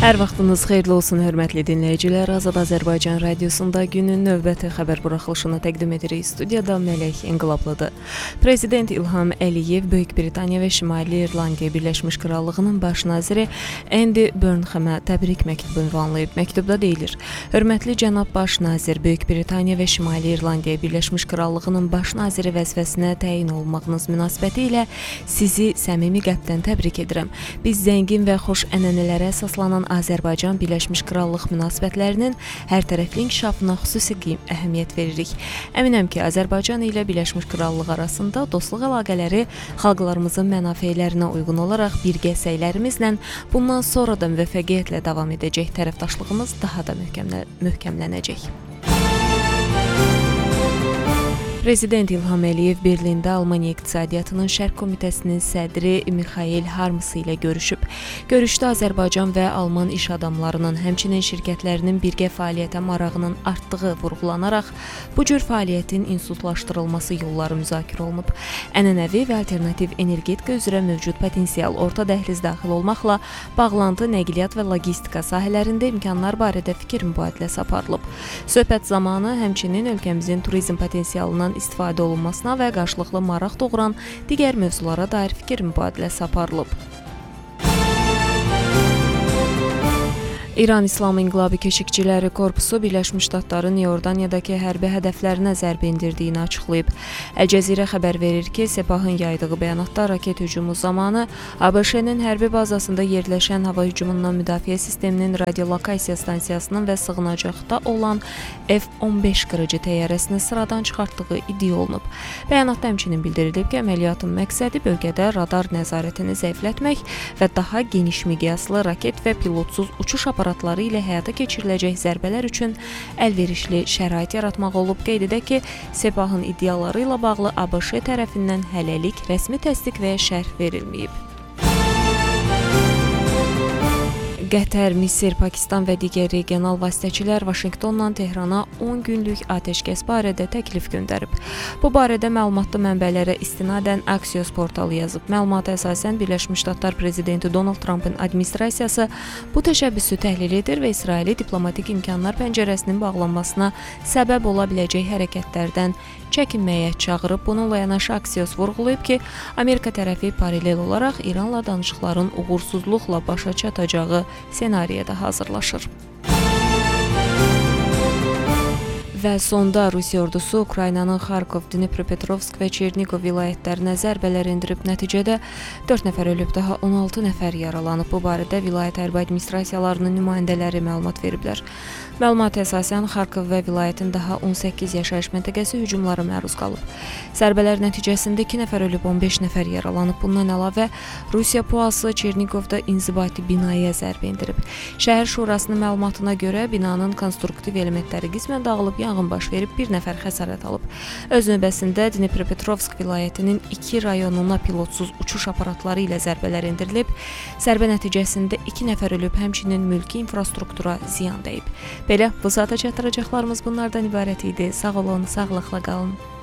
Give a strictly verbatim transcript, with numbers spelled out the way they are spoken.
Hər vaxtınız xeyirli olsun, hörmətli dinləyicilər. Azad Azərbaycan Radiosunda günün növbəti xəbər buraxılışını təqdim edirik. Studiyada Mələk İnqilablıdır. Prezident İlham Əliyev Böyük Britaniya və Şimali İrlandiya Birləşmiş Krallığının baş naziri Andy Burnhamə təbrik məktubu ünvanlayıb. Məktubda deyilir: Hörmətli cənab baş nazir, Böyük Britaniya və Şimali İrlandiya Birləşmiş Krallığının baş naziri vəzifəsinə təyin olmağınız münasibətilə sizi səmimi qəlbdən təbrik edirəm. Biz zəngin və xoş ənənələrə əsaslanan Azərbaycan Birləşmiş Krallıq münasibətlərinin hərtərəfli inkişafına xüsusi əhəmiyyət veririk. Əminəm ki, Azərbaycan ilə Birləşmiş Krallıq arasında dostluq əlaqələri xalqlarımızın mənafeylərinə uyğun olaraq birgə səylərimizlə bundan sonra da müvəffəqiyyətlə davam edəcək, tərəfdaşlığımız daha da möhkəmlə, möhkəmlənəcək. Prezident İlham Əliyev Berlində Almaniya İqtisadiyyatının Şərq Komitəsinin sədri Mixail Harms ilə görüşüb. Görüşdə Azərbaycan və Alman iş adamlarının, həmçinin şirkətlərinin birgə fəaliyyətə marağının artdığı vurğulanaraq, bu cür fəaliyyətin institutlaşdırılması yolları müzakirə olunub. Ənənəvi və alternativ energetika üzrə mövcud potensial orta dəhliz daxil olmaqla bağlantı, nəqliyyat və logistika sahələrində imkanlar barədə fikir mübadiləsi aparılıb. Söhbət zamanı həmçinin ölkəmizin turizm potensialından istifadə olunmasına və qarşılıqlı maraq doğuran digər mövzulara dair fikir mübadiləsi aparılıb. İran İslam İnqilabı Keşikçiləri Korpusu Birləşmiş Ştatların Iordaniyadakı hərbi hədəflərinə zərbə endirdiyini açıqlayıb. Əl-Cəzirə xəbər verir ki, Sepahın yaydığı bəyanatda raket hücumu zamanı ABŞ-nin hərbi bazasında yerləşən hava hücumundan müdafiə sisteminin radiolokasiya stansiyasının və sığınacaqda olan F on beş qırıcı təyyarəsini sıradan çıxartdığı iddia olunub. Bəyanatda həmçinin bildirilib ki, əməliyyatın məqsədi bölgədə radar nəzarətini zəiflətmək və daha geniş miqyaslı raket və pilotsuz uçuş aparatları aparatları ilə həyata keçiriləcək zərbələr üçün əlverişli şərait yaratmaq olub. Qeyd edək ki, Sepahın iddiaları ilə bağlı ABŞ tərəfindən hələlik rəsmi təsdiq və şərh verilməyib. Qətər, Misir, Pakistan və digər regional vasitəçilər Vaşinqtonla Tehrana on günlük atəşkəs barədə təklif göndərib. Bu barədə məlumatlı mənbələrə istinadən Axios portalı yazıb. Məlumata əsasən Birləşmiş Ştatlar prezidenti Donald Trumpın administrasiyası bu təşəbbüsü təhlil edir və İsraili diplomatik imkanlar pəncərəsinin bağlanmasına səbəb ola biləcək hərəkətlərdən çəkinməyə çağırıb. Bununla yanaşı Axios vurğulayıb ki, Amerika tərəfi paralel olaraq İranla danışıqların uğursuzluqla başa çatacağı senariyada hazırlaşır. Və sonda Rusiya ordusu Ukraynanın Xarkov, Dnipropetrovsk və Çernigov vilayətlərinə zərbələr endirib. Nəticədə dörd nəfər ölüb, daha on altı nəfər yaralanıb. Bu barədə vilayət hərbi administrasiyalarının nümayəndələri məlumat veriblər. Məlumata əsasən Xarkov və vilayətin daha on səkkiz yaşayış məntəqəsi hücumlara məruz qalıb. Zərbələr nəticəsində iki nəfər ölüb, on beş nəfər yaralanıb. Bundan əlavə Rusiya puası Çernigovda inzibati binaya zərbə endirib. Şəhər şurasının məlumatına görə binanın konstruktiv elementləri qismən dağılıb, yanğın baş verib, bir nəfər xəsarət alıb. Öz növbəsində Dnipropetrovsk vilayətinin iki rayonuna pilotsuz uçuş aparatları ilə zərbələr endirilib. Zərbə nəticəsində iki nəfər ölüb, həmçinin mülki infrastruktura ziyan dəyib. Belə, bu saata çatdıracaqlarımız bunlardan ibarət idi. Sağ olun, sağlıqla qalın.